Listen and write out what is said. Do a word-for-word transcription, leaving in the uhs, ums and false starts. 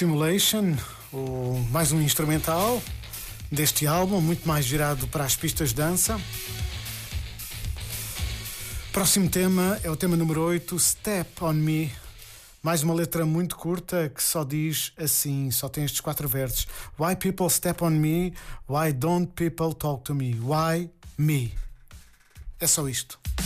Simulation, o, mais um instrumental deste álbum, muito mais virado para as pistas de dança. Próximo tema é o tema número oito, Step on Me. Mais uma letra muito curta que só diz assim, só tem estes quatro versos. Why people step on me? Why don't people talk to me? Why me? É só isto.